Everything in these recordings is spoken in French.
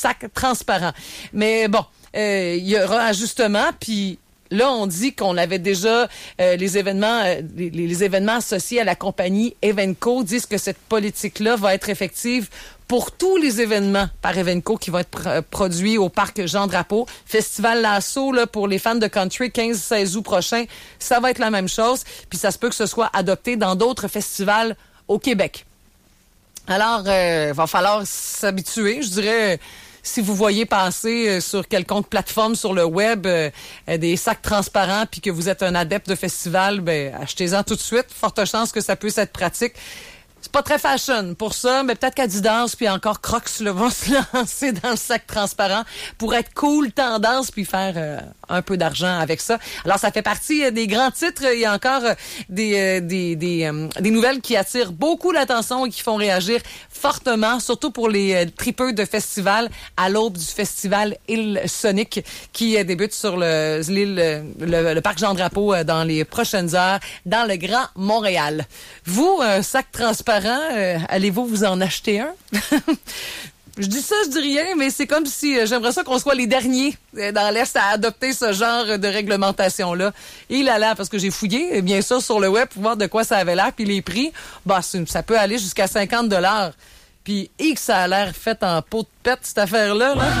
sac transparent. Mais bon, il y aura ajustement, puis là, on dit qu'on avait déjà les événements associés à la compagnie Evenco disent que cette politique-là va être effective pour tous les événements par Evenco qui vont être produits au parc Jean-Drapeau. Festival Lasso, là, pour les fans de country, 15-16 août prochain, ça va être la même chose. Puis ça se peut que ce soit adopté dans d'autres festivals au Québec. Alors, va falloir s'habituer, je dirais. Si vous voyez passer sur quelconque plateforme sur le web des sacs transparents puis que vous êtes un adepte de festival, ben achetez-en tout de suite. Forte chance que ça puisse être pratique. C'est pas très fashion pour ça, mais peut-être qu'Adidas puis encore Crocs là, vont se lancer dans le sac transparent pour être cool, tendance, puis faire un peu d'argent avec ça. Alors, ça fait partie des grands titres. Il y a encore des nouvelles qui attirent beaucoup l'attention et qui font réagir fortement, surtout pour les tripeux de festival à l'aube du festival Île Sonic qui débute sur le parc Jean-Drapeau dans les prochaines heures dans le Grand Montréal. Vous, un sac transparent, allez-vous vous en acheter un? Je dis ça, je dis rien, mais c'est comme si j'aimerais ça qu'on soit les derniers dans l'Est à adopter ce genre de réglementation-là. Et là, parce que j'ai fouillé, bien sûr, sur le web pour voir de quoi ça avait l'air, puis les prix, bah ça peut aller jusqu'à 50$. Puis, que ça a l'air fait en peau de pète, cette affaire-là, là.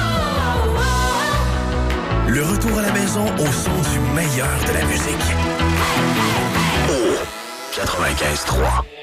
Le retour à la maison au son du meilleur de la musique. Au 95.3.